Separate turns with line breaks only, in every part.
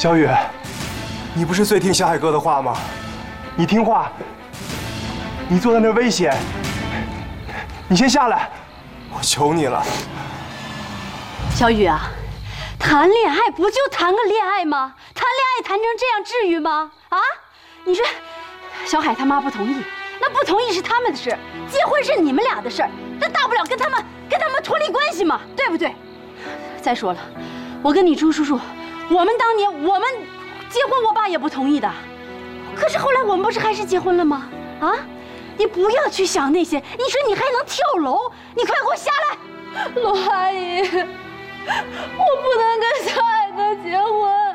小雨，你不是最听小海哥的话吗？你听话，你坐在那儿危险，你先下来，我求你了。
小雨啊，谈恋爱不就谈个恋爱吗？谈恋爱谈成这样至于吗？啊，你说，小海他妈不同意，那不同意是他们的事，结婚是你们俩的事，那大不了跟他们脱离关系嘛，对不对？再说了，我跟你朱叔叔，我们当年结婚，我爸也不同意的，可是后来我们不是还是结婚了吗？啊，你不要去想那些，你说你还能跳楼，你快给我下来！罗阿姨，我不能跟小海哥结婚，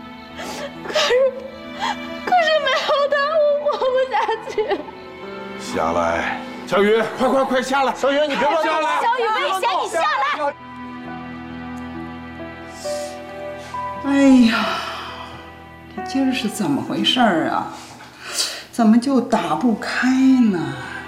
可是没有他我活不下去。
下来，小雨，快下来！
小雨，你别乱
下来！
小雨危险，你下来！
哎呀，这今儿是怎么回事啊？怎么就打不开呢？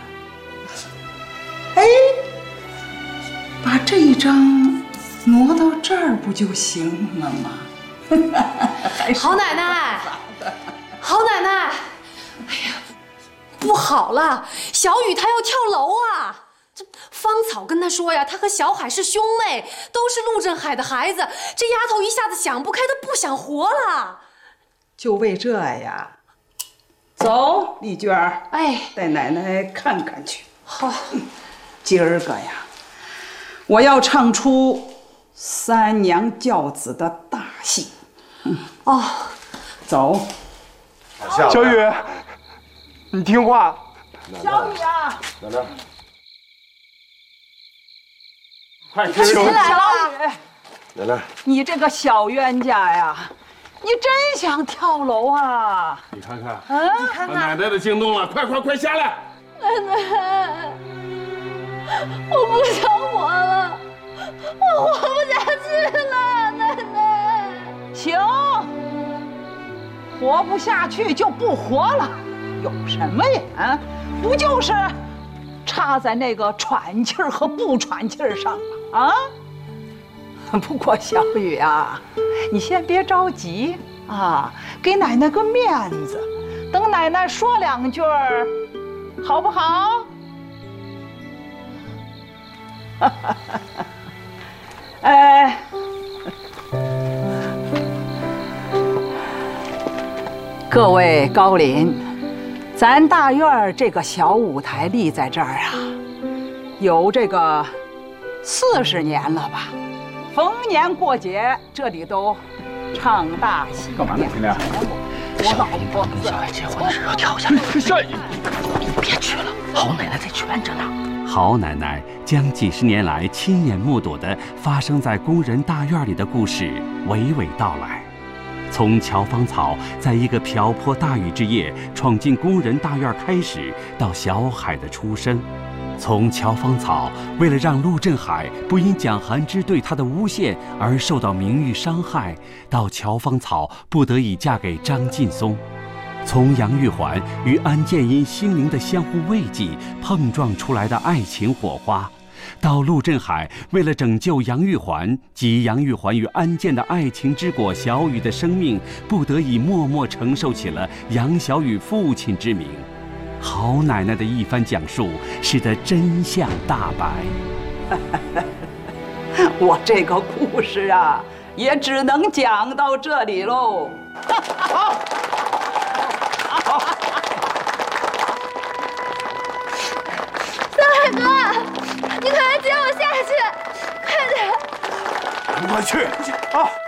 哎，把这一张挪到这儿不就行了吗？
好奶奶，好奶奶，哎呀，不好了，小雨她要跳楼啊！这芳草跟她说呀，她和小海是兄妹，都是陆振海的孩子。这丫头一下子想不开，她不想活了。
就为这呀？走，丽娟儿，
哎，
带奶奶看看去。
好，
今儿个呀，我要唱出三娘教子的大戏。
哦，
走。
小雨，你听话。
小雨啊，
奶奶，快吃！
小雨，
奶奶，
你这个小冤家呀，你真想跳楼啊？
你看看，把奶奶的惊动了，快下来！
奶奶，我不想活了，我活不下去了，奶奶。
行，活不下去就不活了，有什么呀？不就是差在那个喘气儿和不喘气儿上了啊？不过小雨啊，你先别着急啊，给奶奶个面子，等奶奶说两句儿，好不好？哎。各位高邻，咱大院这个小舞台立在这儿啊，有这个40年了吧。逢年过节，这里都唱大戏。
干嘛呢，天亮？
我老婆
跟小海结婚的时候跳下来。
小雨，
你别去了，好奶奶在劝着呢。
好奶奶将几十年来亲眼目睹的发生在工人大院里的故事娓娓道来。从乔芳草在一个瓢泼大雨之夜闯进工人大院开始，到小海的出生；从乔芳草为了让陆振海不因蒋含之对他的诬陷而受到名誉伤害，到乔芳草不得已嫁给张劲松；从杨玉环与安建因心灵的相互慰藉碰撞出来的爱情火花，到陆振海为了拯救杨玉环及杨玉环与安建的爱情之果小雨的生命，不得已默默承受起了杨小雨父亲之名。好奶奶的一番讲述，使得真相大白。
我这个故事啊，也只能讲到这里喽。好，
小海哥，你快来接我下去，快点！
赶快去啊！